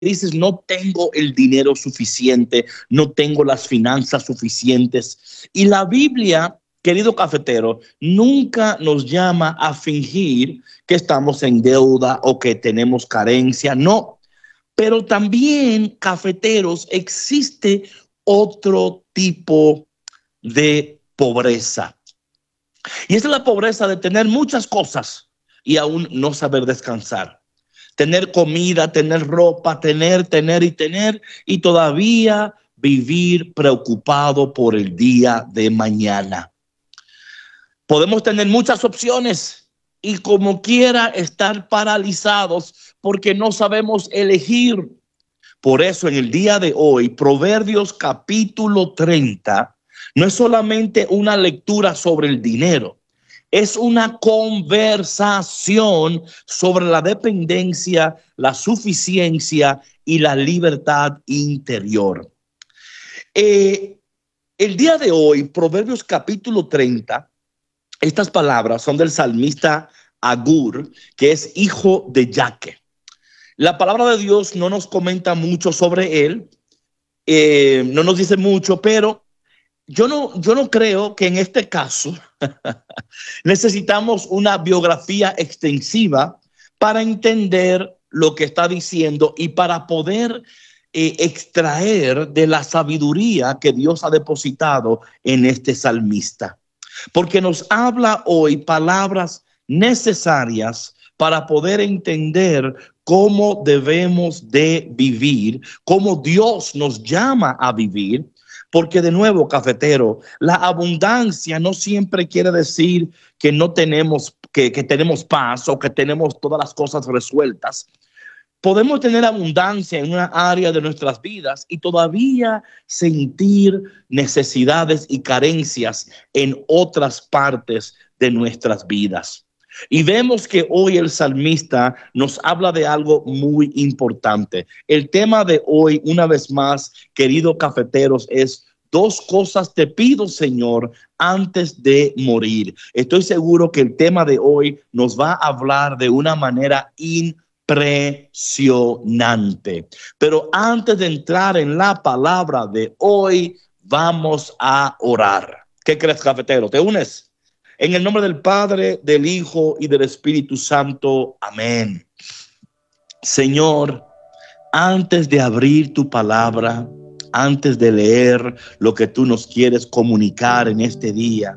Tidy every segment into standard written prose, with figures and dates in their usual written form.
dices, no tengo el dinero suficiente, no tengo las finanzas suficientes. Y la Biblia, querido cafetero, nunca nos llama a fingir que estamos en deuda o que tenemos carencia, no. Pero también, cafeteros, existe otro tipo de pobreza. Y esa es la pobreza de tener muchas cosas y aún no saber descansar. Tener comida, tener ropa, tener y todavía vivir preocupado por el día de mañana. Podemos tener muchas opciones y como quiera estar paralizados porque no sabemos elegir. Por eso en el día de hoy, Proverbios capítulo 30 no es solamente una lectura sobre el dinero, es una conversación sobre la dependencia, la suficiencia y la libertad interior. El día de hoy, Proverbios capítulo 30, estas palabras son del salmista Agur, que es hijo de Jaque. La palabra de Dios no nos comenta mucho sobre él, no nos dice mucho, pero yo no creo que en este caso necesitamos una biografía extensiva para entender lo que está diciendo y para poder extraer de la sabiduría que Dios ha depositado en este salmista. Porque nos habla hoy palabras necesarias para poder entender cómo debemos de vivir, cómo Dios nos llama a vivir. Porque de nuevo, cafetero, la abundancia no siempre quiere decir que no tenemos, que tenemos paz o que tenemos todas las cosas resueltas. Podemos tener abundancia en una área de nuestras vidas y todavía sentir necesidades y carencias en otras partes de nuestras vidas. Y vemos que hoy el salmista nos habla de algo muy importante. El tema de hoy, una vez más, queridos cafeteros, es: dos cosas te pido, Señor, antes de morir. Estoy seguro que el tema de hoy nos va a hablar de una manera impresionante. Pero antes de entrar en la palabra de hoy, vamos a orar. ¿Qué crees, cafetero? ¿Te unes? En el nombre del Padre, del Hijo y del Espíritu Santo. Amén. Señor, antes de abrir tu palabra, antes de leer lo que tú nos quieres comunicar en este día,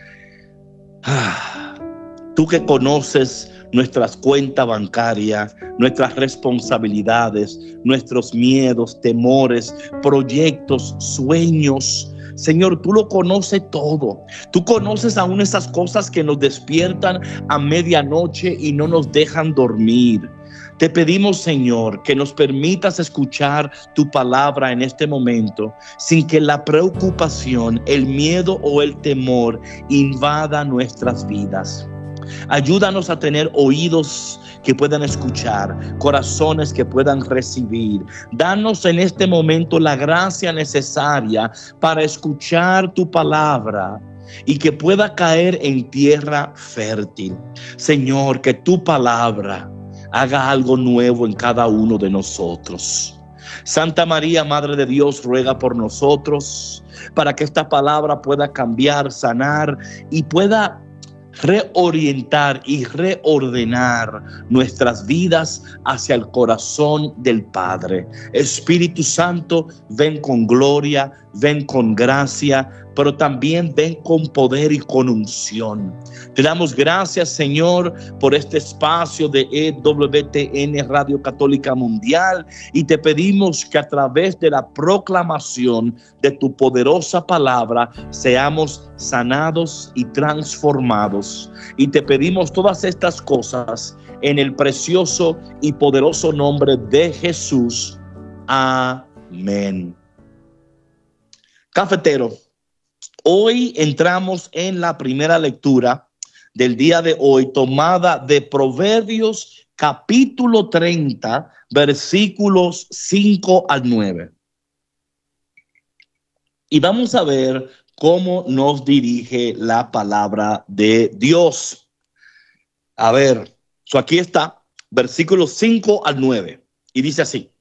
tú que conoces nuestras cuentas bancarias, nuestras responsabilidades, nuestros miedos, temores, proyectos, sueños, Señor, tú lo conoces todo. Tú conoces aún esas cosas que nos despiertan a medianoche y no nos dejan dormir. Te pedimos, Señor, que nos permitas escuchar tu palabra en este momento sin que la preocupación, el miedo o el temor invada nuestras vidas. Ayúdanos a tener oídos que puedan escuchar, corazones que puedan recibir. Danos en este momento la gracia necesaria para escuchar tu palabra y que pueda caer en tierra fértil. Señor, que tu palabra haga algo nuevo en cada uno de nosotros. Santa María, Madre de Dios, ruega por nosotros para que esta palabra pueda cambiar, sanar y pueda reorientar y reordenar nuestras vidas hacia el corazón del Padre. Espíritu Santo, ven con gloria, ven con gracia, pero también ven con poder y con unción. Te damos gracias, Señor, por este espacio de EWTN Radio Católica Mundial, y te pedimos que a través de la proclamación de tu poderosa palabra seamos sanados y transformados. Y te pedimos todas estas cosas en el precioso y poderoso nombre de Jesús. Amén. Cafetero, hoy entramos en la primera lectura del día de hoy, tomada de Proverbios capítulo 30, versículos 5 al 9. Y vamos a ver cómo nos dirige la palabra de Dios. A ver, aquí está, versículos 5 al 9. Y dice así: